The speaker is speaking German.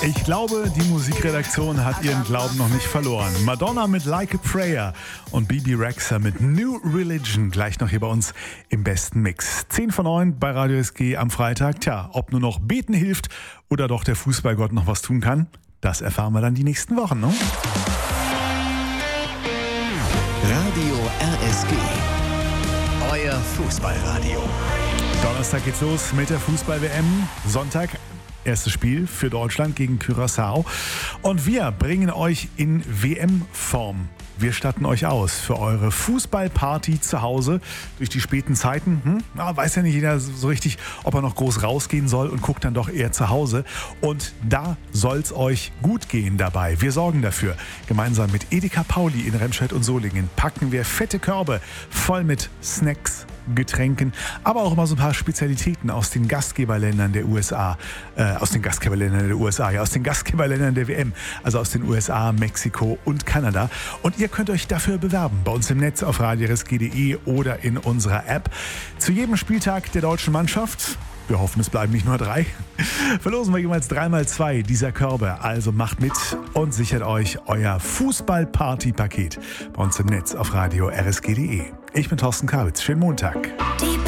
Ich glaube, die Musikredaktion hat ihren Glauben noch nicht verloren. Madonna mit Like a Prayer und Bebe Rexha mit New Religion gleich noch hier bei uns im besten Mix. 10:09 bei Radio SG am Freitag. Tja, ob nur noch beten hilft oder doch der Fußballgott noch was tun kann, das erfahren wir dann die nächsten Wochen, ne? Radio RSG. Euer Fußballradio. Donnerstag geht's los mit der Fußball-WM. Sonntag erstes Spiel für Deutschland gegen Curaçao. Und wir bringen euch in WM-Form. Wir statten euch aus für eure Fußballparty zu Hause durch die späten Zeiten. Weiß ja nicht jeder so richtig, ob er noch groß rausgehen soll und guckt dann doch eher zu Hause. Und da soll's euch gut gehen dabei. Wir sorgen dafür. Gemeinsam mit Edeka Pauli in Remscheid und Solingen packen wir fette Körbe voll mit Snacks, Getränken, aber auch immer so ein paar Spezialitäten aus den Gastgeberländern der USA, aus den Gastgeberländern der WM, also aus den USA, Mexiko und Kanada. Und ihr könnt euch dafür bewerben bei uns im Netz auf radiorsg.de oder in unserer App. Zu jedem Spieltag der deutschen Mannschaft, wir hoffen, es bleiben nicht nur 3, verlosen wir jeweils 3x2 dieser Körbe. Also macht mit und sichert euch euer Fußball-Party-Paket bei uns im Netz auf radiorsg.de. Ich bin Thorsten Kawitz. Schönen Montag.